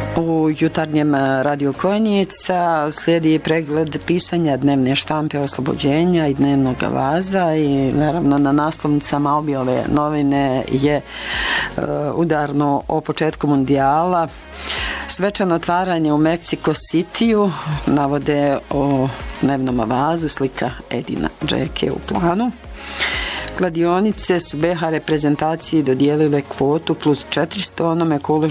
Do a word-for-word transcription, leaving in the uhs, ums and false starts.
U jutarnjem Radio Konjica slijedi pregled pisanja dnevne štampe Oslobođenja i dnevnog vaza i naravno na naslovnicama obje ove novine je uh, udarno o početku mundijala. Svečano otvaranje u Meksiko Cityu, navode o dnevnom vazu, slika Edina Džeke u planu. Kladionice su be ha reprezentaciji dodijelile kvotu plus četiristo onome ko